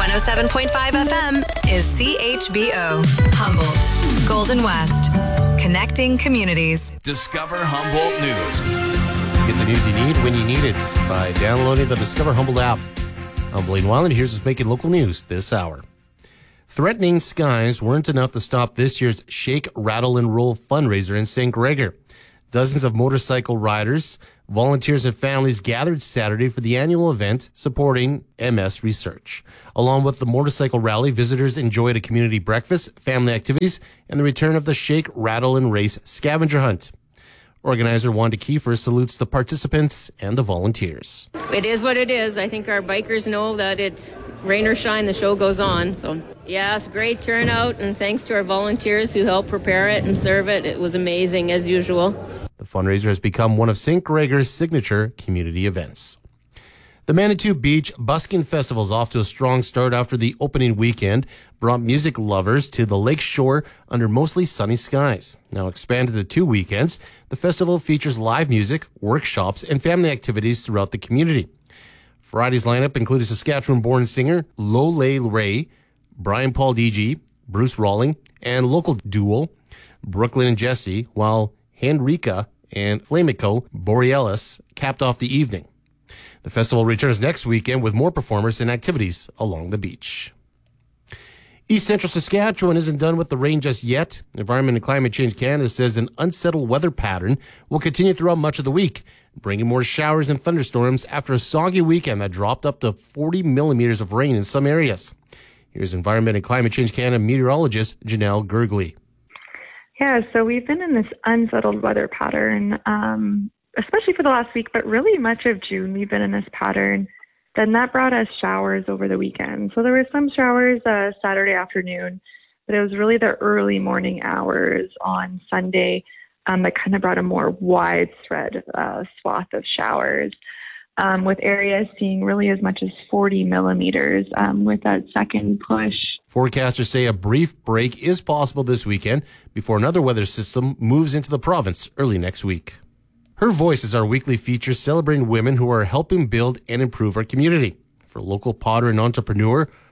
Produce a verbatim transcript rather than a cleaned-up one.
one oh seven point five F M is C H B O. Humboldt. Golden West. Connecting communities. Discover Humboldt News. Get the news you need when you need it by downloading the Discover Humboldt app. I'm Blaine Weiland. Here's what's making local news this hour. Threatening skies weren't enough to stop this year's Shake, Rattle, and Roll fundraiser in Saint Gregor. Dozens of motorcycle riders, volunteers, and families gathered Saturday for the annual event supporting M S research. Along with the motorcycle rally, visitors enjoyed a community breakfast, family activities, and the return of the Shake, Rattle, and Race scavenger hunt. Organizer Wanda Kiefer salutes the participants and the volunteers. It is what it is. I think our bikers know that it's rain or shine, the show goes on. So, yes, great turnout, and thanks to our volunteers who helped prepare it and serve it. It was amazing, as usual. The fundraiser has become one of Saint Gregor's signature community events. The Manitou Beach Busking Festival is off to a strong start after the opening weekend brought music lovers to the lake shore under mostly sunny skies. Now expanded to two weekends, the festival features live music, workshops, and family activities throughout the community. Friday's lineup included Saskatchewan-born singer Lole Ray, Brian Paul D G, Bruce Rawling, and local duo Brooklyn and Jesse, while Henrika and Flamico Borealis capped off the evening. The festival returns next weekend with more performers and activities along the beach. East Central Saskatchewan isn't done with the rain just yet. Environment and Climate Change Canada says an unsettled weather pattern will continue throughout much of the week, bringing more showers and thunderstorms after a soggy weekend that dropped up to forty millimeters of rain in some areas. Here's Environment and Climate Change Canada meteorologist Janelle Gergley. Yeah, so we've been in this unsettled weather pattern, um, especially for the last week, but really much of June we've been in this pattern. Then that brought us showers over the weekend. So there were some showers uh, Saturday afternoon, but it was really the early morning hours on Sunday um, that kind of brought a more widespread uh, swath of showers, um, with areas seeing really as much as forty millimeters um, with that second push. Forecasters say a brief break is possible this weekend before another weather system moves into the province early next week. Her Voice is our weekly feature celebrating women who are helping build and improve our community. For local potter and entrepreneur